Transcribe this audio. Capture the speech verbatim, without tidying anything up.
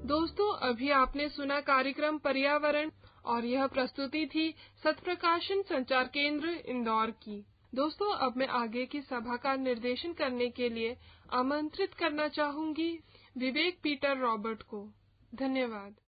दोस्तों, अभी आपने सुना कार्यक्रम पर्यावरण और यह प्रस्तुति थी सत्प्रकाशन संचार केंद्र इंदौर की। दोस्तों, अब मैं आगे की सभा का निर्देशन करने के लिए आमंत्रित करना चाहूंगी विवेक पीटर रॉबर्ट को। धन्यवाद।